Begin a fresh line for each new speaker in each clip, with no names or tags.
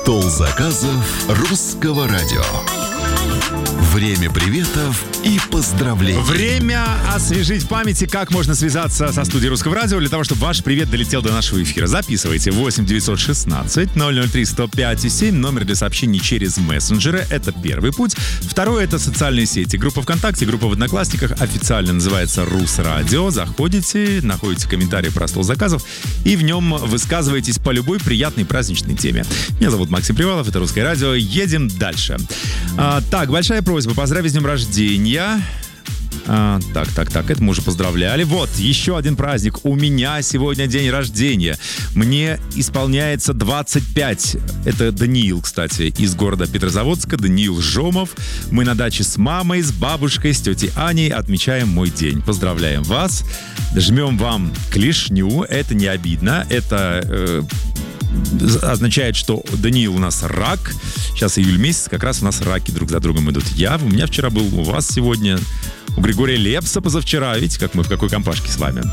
Стол заказов русского радио. Время приветов и поздравлений.
Время освежить в памяти, как можно связаться со студией Русского радио для того, чтобы ваш привет долетел до нашего эфира. Записывайте 8-916-003-105-7, номер для сообщений через мессенджеры. Это первый путь. Второй — это социальные сети. Группа ВКонтакте, группа в Одноклассниках официально называется Русрадио. Заходите, находите комментарий про стол заказов и в нем высказываетесь по любой приятной праздничной теме. Меня зовут Максим Привалов, это Русское радио. Едем дальше. Так, большая просьба поздравить с днем рождения. Так, это мы уже поздравляли. Вот, еще один праздник. У меня сегодня день рождения. Мне исполняется 25. Это Даниил, кстати, из города Петрозаводска. Даниил Жомов. Мы на даче с мамой, с бабушкой, с тетей Аней отмечаем мой день. Поздравляем вас. Жмем вам клешню. Это не обидно. Это означает, что Даниил у нас рак. Сейчас июль месяц, как раз у нас раки друг за другом идут. У меня вчера был, у вас сегодня, у Григория Лепса позавчера. Видите, как мы в какой компашке с вами.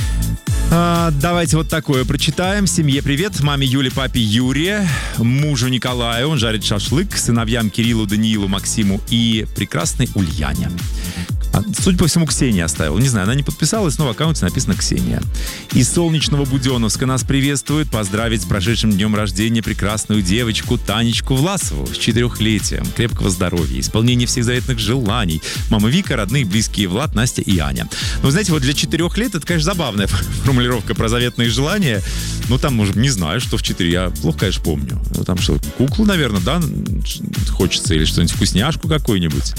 Давайте вот такое прочитаем. Семье привет. Маме Юле, папе Юрия, мужу Николаю. Он жарит шашлык. Сыновьям Кириллу, Даниилу, Максиму и прекрасной Ульяне. Судя по всему, Ксения оставила. Не знаю, она не подписалась, но в аккаунте написано Ксения. Из солнечного Буденновска нас приветствует. Поздравить с прошедшим днем рождения прекрасную девочку Танечку Власову с 4-летием. Крепкого здоровья, исполнения всех заветных желаний. Мама Вика, родные, близкие Влад, Настя и Аня. Ну, знаете, вот для 4 лет это, конечно, забавная формулировка про заветные желания. Ну, там, может, не знаю, что в 4. Я плохо, конечно, помню. Ну, там что, куклу, наверное, да, хочется? Или что-нибудь, вкусняшку какую-нибудь?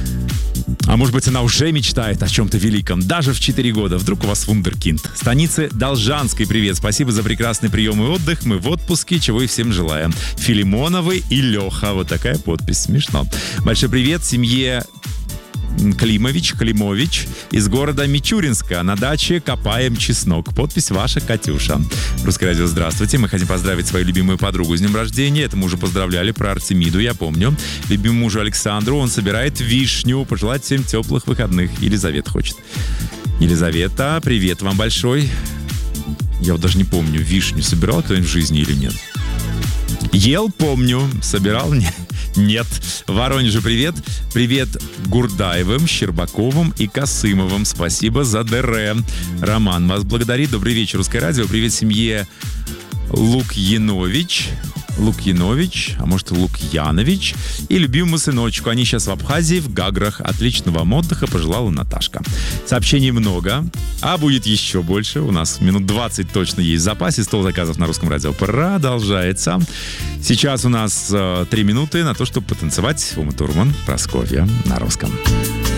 А может быть, она уже мечтает о чем-то великом, даже в 4 года. Вдруг у вас вундеркинд. Станице Должанской привет. Спасибо за прекрасный прием и отдых. Мы в отпуске, чего и всем желаем. Филимоновы и Леха. Вот такая подпись. Смешно. Большой привет семье Климович из города Мичуринска. На даче копаем чеснок. Подпись ваша, Катюша. Русское радио, здравствуйте. Мы хотим поздравить свою любимую подругу с днем рождения. Это мы уже поздравляли, про Артемиду, я помню. Любимому мужу Александру. Он собирает вишню. Пожелать всем теплых выходных. Елизавета хочет. Елизавета, привет вам большой. Я вот даже не помню, вишню собирал кто-нибудь в жизни или нет. Ел, помню. Собирал? Нет. В Воронеже привет. Привет Гурдаевым, Щербаковым и Касымовым. Спасибо за ДР. Роман вас благодарит. Добрый вечер, Русское радио. Привет семье Лукьянович, а может Лукьянович, и любимому сыночку. Они сейчас в Абхазии, в Гаграх. Отличного вам отдыха пожелала Наташка. Сообщений много, а будет еще больше. У нас минут 20 точно есть в запасе. Стол заказов на Русском радио продолжается. Сейчас у нас 3 минуты на то, чтобы потанцевать. Ума Турман, Прасковья на русском.